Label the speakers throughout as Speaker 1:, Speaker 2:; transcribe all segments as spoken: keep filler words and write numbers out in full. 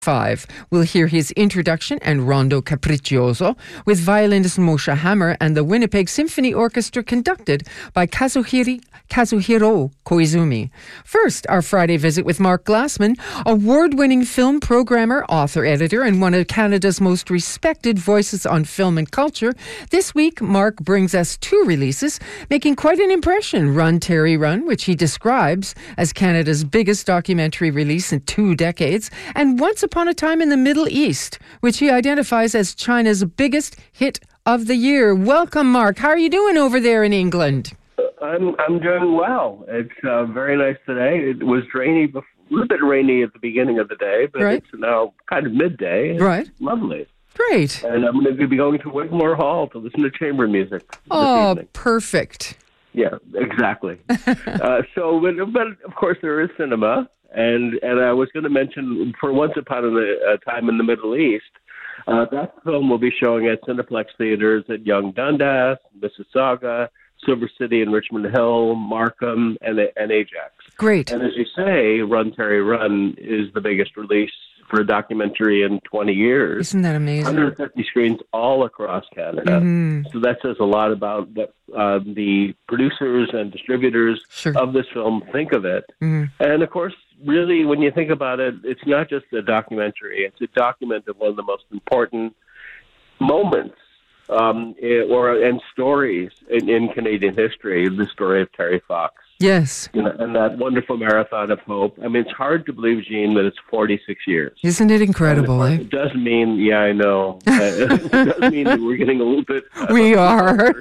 Speaker 1: Five. We'll hear his introduction and Rondo Capriccioso with violinist Moshe Hammer and the Winnipeg Symphony Orchestra conducted by Kazuhiri, Kazuhiro Koizumi. First, our Friday visit with Mark Glassman, award-winning film programmer, author, editor, and one of Canada's most respected voices on film and culture. This week, Mark brings us two releases, making quite an impression. Run, Terry, Run, which he describes as Canada's biggest documentary release in two decades, and Once Upon a Time in the Middle East, which he identifies as China's biggest hit of the year. Welcome, Mark. How are you doing over there in England?
Speaker 2: I'm I'm doing well. It's uh, very nice today. It was rainy, before, a little bit rainy at the beginning of the day, but
Speaker 1: right.
Speaker 2: It's now kind of midday. It's
Speaker 1: right.
Speaker 2: lovely.
Speaker 1: Great.
Speaker 2: And I'm going to be going to Wigmore Hall to listen to chamber music.
Speaker 1: Oh, perfect.
Speaker 2: Yeah, exactly. uh, so, but, but of course, there is cinema. And and I was going to mention, for Once Upon a Time in the Middle East, uh, that film will be showing at Cineplex Theaters at Yonge Dundas, Mississauga, Silver City and Richmond Hill, Markham, and, and Ajax.
Speaker 1: Great.
Speaker 2: And as you say, Run, Terry, Run is the biggest release for a documentary in twenty years.
Speaker 1: Isn't that amazing?
Speaker 2: one hundred fifty screens all across Canada.
Speaker 1: Mm-hmm.
Speaker 2: So that says a lot about what uh, the producers and distributors
Speaker 1: sure.
Speaker 2: of this film think of it.
Speaker 1: Mm-hmm.
Speaker 2: And of course, really, when you think about it, it's not just a documentary. It's a document of one of the most important moments um, or and stories in, in Canadian history, the story of Terry Fox.
Speaker 1: Yes.
Speaker 2: You know, and that wonderful marathon of hope. I mean, it's hard to believe, Jean, that it's forty-six years.
Speaker 1: Isn't it incredible,
Speaker 2: it,
Speaker 1: eh?
Speaker 2: It does mean, yeah, I know. it does mean that we're getting a little bit... Uh,
Speaker 1: we are.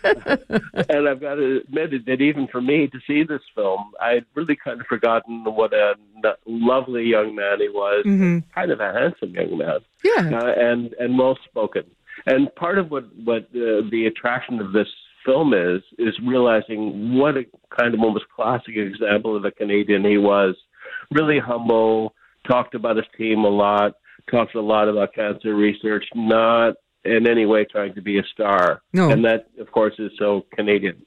Speaker 2: And I've got to admit that even for me to see this film, I'd really kind of forgotten what a lovely young man he was.
Speaker 1: Mm-hmm.
Speaker 2: Kind of a handsome young man.
Speaker 1: Yeah.
Speaker 2: Uh, and, and well-spoken. And part of what, what uh, the attraction of this film is, is realizing what a kind of almost classic example of a Canadian he was. Really humble, talked about his team a lot, talked a lot about cancer research, not in any way trying to be a star.
Speaker 1: No.
Speaker 2: And that, of course, is so Canadian.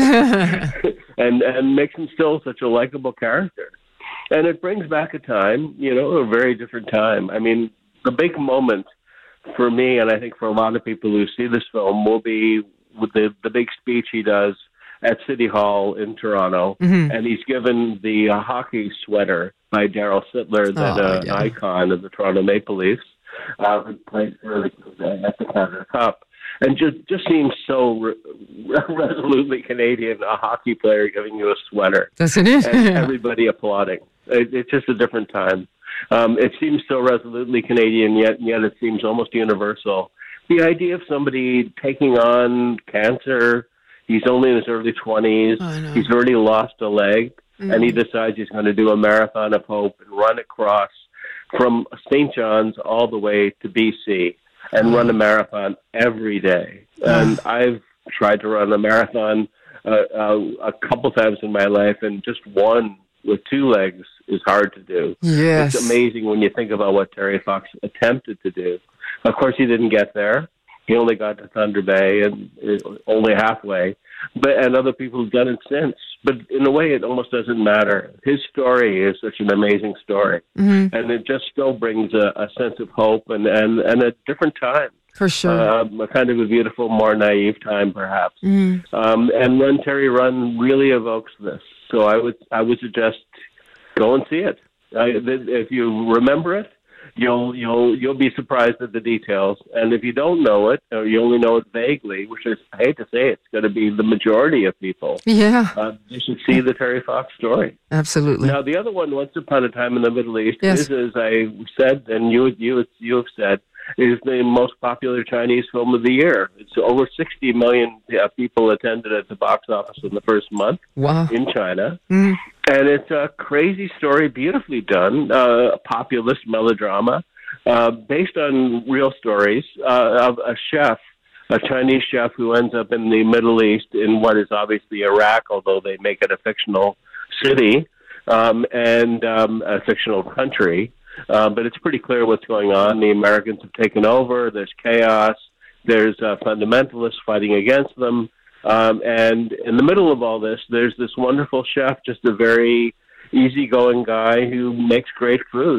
Speaker 2: and and makes him still such a likable character. And it brings back a time, you know, a very different time. I mean, the big moment for me, and I think for a lot of people who see this film, will be with the, the big speech he does at City Hall in Toronto.
Speaker 1: Mm-hmm.
Speaker 2: And he's given the uh, hockey sweater by Daryl Sittler, that
Speaker 1: oh,
Speaker 2: uh,
Speaker 1: yeah.
Speaker 2: icon of the Toronto Maple Leafs, uh, who played for the, at the Canada Cup. And just, just seems so re- resolutely Canadian, a hockey player giving you a sweater.
Speaker 1: Doesn't it?
Speaker 2: And everybody applauding. It, it's just a different time. Um, it seems so resolutely Canadian, yet yet it seems almost universal. The idea of somebody taking on cancer, he's only in his early twenties,
Speaker 1: oh,
Speaker 2: he's already lost a leg,
Speaker 1: mm.
Speaker 2: and he decides he's going to do a marathon of hope and run across from Saint John's all the way to B C and oh. run a marathon every day. And I've tried to run a marathon uh, uh, a couple times in my life, and just one with two legs is hard to do.
Speaker 1: Yes.
Speaker 2: It's amazing when you think about what Terry Fox attempted to do. Of course, he didn't get there. He only got to Thunder Bay and uh, only halfway. But and other people have done it since. But in a way, it almost doesn't matter. His story is such an amazing story.
Speaker 1: Mm-hmm.
Speaker 2: And it just still brings a, a sense of hope and, and, and a different time.
Speaker 1: For sure.
Speaker 2: Uh, a kind of a beautiful, more naive time, perhaps.
Speaker 1: Mm.
Speaker 2: Um, and Run, Terry, Run really evokes this. So I would I would suggest go and see it. I, if you remember it, you'll you'll you'll be surprised at the details. And if you don't know it, or you only know it vaguely, which is, I hate to say it, it's going to be the majority of people.
Speaker 1: Yeah.
Speaker 2: Uh, you should see the Terry Fox story.
Speaker 1: Absolutely.
Speaker 2: Now, the other one, Once Upon a Time in the Middle East,
Speaker 1: yes.
Speaker 2: is, as I said, and you you you have said, is the most popular Chinese film of the year. It's over sixty million uh, people attended at the box office in the first month
Speaker 1: wow.
Speaker 2: in China.
Speaker 1: Mm.
Speaker 2: And it's a crazy story, beautifully done, uh, a populist melodrama uh, based on real stories uh, of a chef, a Chinese chef who ends up in the Middle East in what is obviously Iraq, although they make it a fictional city um, and um, a fictional country. Uh, but it's pretty clear what's going on. The Americans have taken over. There's chaos. There's uh, fundamentalists fighting against them. Um, and in the middle of all this, there's this wonderful chef, just a very easygoing guy who makes great food.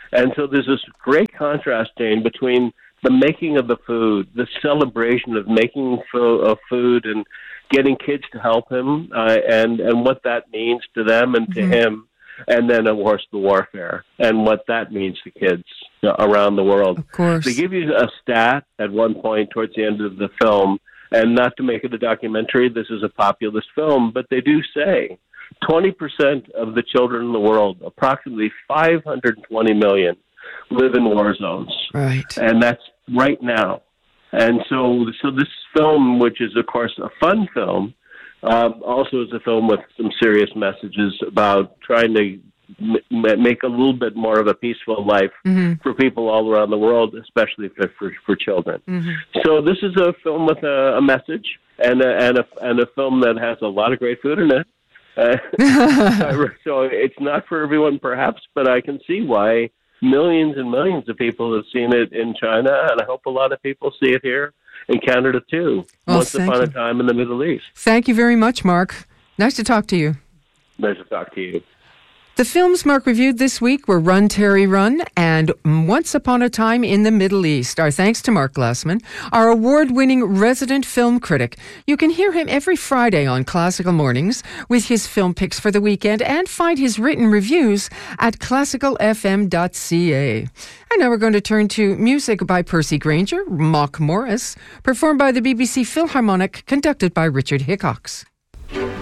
Speaker 2: And so there's this great contrast, Jane, between the making of the food, the celebration of making fo- of food and getting kids to help him, uh, and, and what that means to them and to mm-hmm. him, and then, of course, the warfare and what that means to kids around the world.
Speaker 1: Of course.
Speaker 2: They give you a stat at one point towards the end of the film, and not to make it a documentary, this is a populist film, but they do say twenty percent of the children in the world, approximately five hundred twenty million, live in war zones.
Speaker 1: Right.
Speaker 2: And that's right now. And so so this film, which is, of course, a fun film, uh, also is a film with some serious messages about trying to m- make a little bit more of a peaceful life mm-hmm. for people all around the world, especially for, for, for children. Mm-hmm. So this is a film with a, a message and a, and, a, and a film that has a lot of great food in it. Uh, so it's not for everyone, perhaps, but I can see why millions and millions of people have seen it in China, and I hope a lot of people see it here in Canada, too, well, once upon you. a time in the Middle East.
Speaker 1: Thank you very much, Mark. Nice to talk to you.
Speaker 2: Nice to talk to you.
Speaker 1: The films Mark reviewed this week were Run, Terry, Run and Once Upon a Time in the Middle East. Our thanks to Mark Glassman, our award-winning resident film critic. You can hear him every Friday on Classical Mornings with his film picks for the weekend and find his written reviews at classical f m dot c a. And now we're going to turn to music by Percy Grainger, Mock Morris, performed by the B B C Philharmonic, conducted by Richard Hickox.